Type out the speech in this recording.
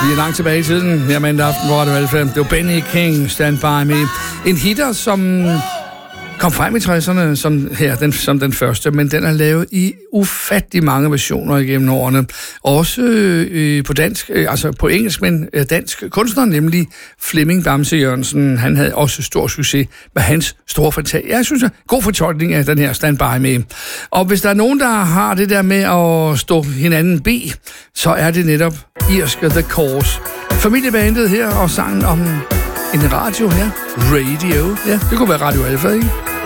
Vi er langt tilbage i tiden, her mandag aften, hvor det var 90. Det var Benny King, Stand By Me. En hitter, som kom frem i 60'erne som den første, men den er lavet i ufattelig mange versioner igennem årene. Også på dansk, altså på engelsk, men dansk kunstner, nemlig Flemming Bamse Jørgensen. Han havde også stor succes med hans store fantastisk. Jeg synes, god fortolkning af den her Stand By Me. Og hvis der er nogen, der har det der med at stå hinanden B, så er det netop irske The Cause. Familiebandet her og sangen om en radio her. Radio. Ja, det kunne være Radio Alfa, ikke?